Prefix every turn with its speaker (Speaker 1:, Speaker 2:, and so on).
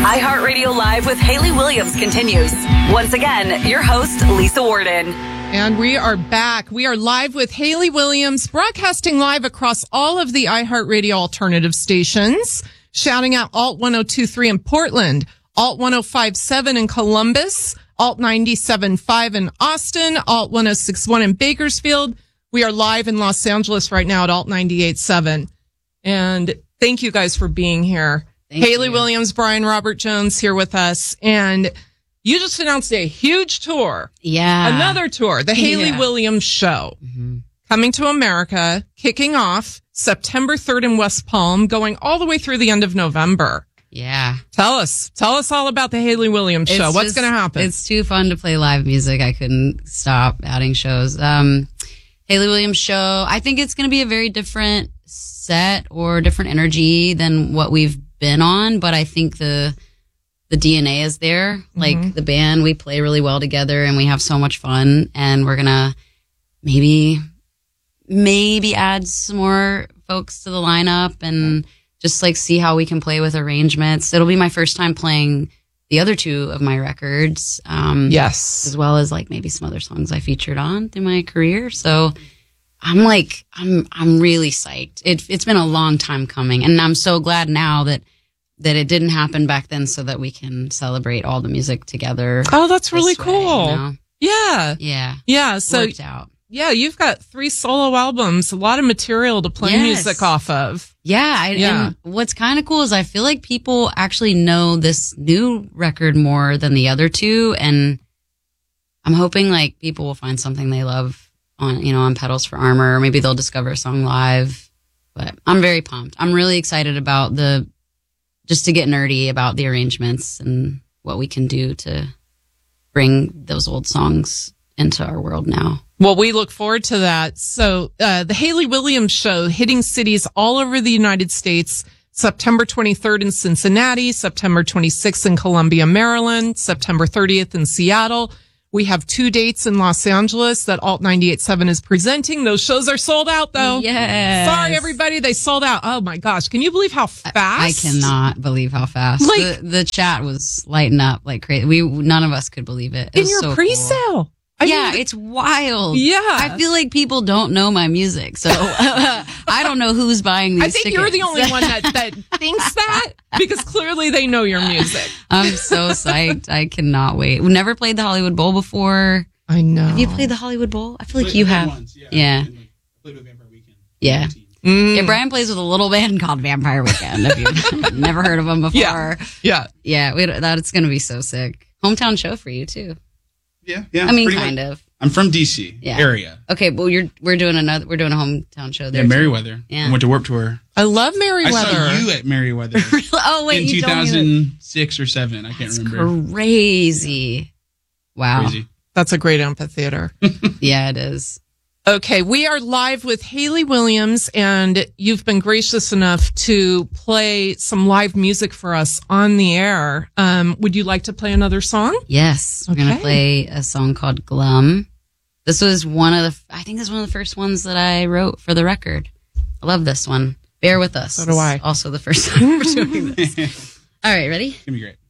Speaker 1: iHeartRadio Live with Haley Williams continues. Once again, your host, Lisa Warden.
Speaker 2: And we are back. We are live with Haley Williams, broadcasting live across all of the iHeartRadio alternative stations, shouting out Alt 102.3 in Portland, Alt 105.7 in Columbus, Alt 97.5 in Austin, Alt 106.1 in Bakersfield. We are live in Los Angeles right now at Alt 98.7. And thank you guys for being here. Haley Williams, Brian Robert Jones here with us. And you just announced a huge tour.
Speaker 3: Yeah.
Speaker 2: Another tour, the Haley Williams Show. Mm-hmm. Coming to America, kicking off September 3rd in West Palm, going all the way through the end of November.
Speaker 3: Yeah.
Speaker 2: Tell us all about the Haley Williams Show. What's going to happen?
Speaker 3: It's too fun to play live music. I couldn't stop adding shows. Haley Williams Show. I think it's going to be a very different set or different energy than what we've been on, but I think the DNA is there. Like the band, we play really well together and we have so much fun, and we're gonna maybe add some more folks to the lineup and just like see how we can play with arrangements. It'll be my first time playing the other two of my records.
Speaker 2: Yes.
Speaker 3: As well as like maybe some other songs I featured on through my career. So I'm really psyched. It's been a long time coming, and I'm so glad now that it didn't happen back then, so that we can celebrate all the music together.
Speaker 2: Oh, that's really cool.
Speaker 3: You know?
Speaker 2: Yeah.
Speaker 3: Yeah.
Speaker 2: Yeah. So,
Speaker 3: worked out.
Speaker 2: Yeah, you've got 3 solo albums, a lot of material to play music off of.
Speaker 3: Yeah. And what's kind of cool is I feel like people actually know this new record more than the other two. And I'm hoping like people will find something they love on Petals for Armor. Or maybe they'll discover a song live. But I'm very pumped. I'm really excited about just to get nerdy about the arrangements and what we can do to bring those old songs into our world now.
Speaker 2: Well, we look forward to that. So, the Haley Williams Show hitting cities all over the United States, September 23rd in Cincinnati, September 26th in Columbia, Maryland, September 30th in Seattle. We have 2 dates in Los Angeles that Alt 98.7 is presenting. Those shows are sold out, though.
Speaker 3: Yes.
Speaker 2: Sorry, everybody. They sold out. Oh, my gosh. Can you believe how fast?
Speaker 3: I cannot believe how fast.
Speaker 2: Like,
Speaker 3: the chat was lighting up like crazy. None of us could believe it. It was
Speaker 2: your
Speaker 3: so
Speaker 2: pre-sale.
Speaker 3: Cool. I mean, it's wild.
Speaker 2: Yeah.
Speaker 3: I feel like people don't know my music, so I don't know who's buying these tickets.
Speaker 2: You're the only one that thinks that, because clearly they know your music.
Speaker 3: I'm so psyched. I cannot wait. We've never played the Hollywood Bowl before.
Speaker 2: I know.
Speaker 3: Have you played the Hollywood Bowl? I feel like you have.
Speaker 4: Once,
Speaker 3: yeah.
Speaker 4: I played with Vampire Weekend.
Speaker 3: Yeah. Yeah, Brian plays with a little band called Vampire Weekend. If you've never heard of them before.
Speaker 2: Yeah.
Speaker 3: That's going to be so sick. Hometown show for you, too.
Speaker 4: Yeah.
Speaker 3: I mean, kind of.
Speaker 4: I'm from DC area.
Speaker 3: Okay, well, we're doing a hometown show there.
Speaker 4: Yeah, Merriweather.
Speaker 3: Yeah.
Speaker 4: I went to Warped Tour.
Speaker 2: I love Merriweather.
Speaker 4: I saw you at Merriweather.
Speaker 3: Oh wait,
Speaker 4: in 2006 or 7. I can't remember.
Speaker 3: Crazy. Wow.
Speaker 4: Crazy.
Speaker 2: That's a great amphitheater.
Speaker 3: Yeah, it is.
Speaker 2: Okay, we are live with Haley Williams, and you've been gracious enough to play some live music for us on the air. Would you like to play another song?
Speaker 3: Yes, we're going to play a song called Glum. This was one of the first ones that I wrote for the record. I love this one. Bear with us.
Speaker 2: So do I.
Speaker 3: It's also the first time we're doing this. All right, ready?
Speaker 4: It's going to be great.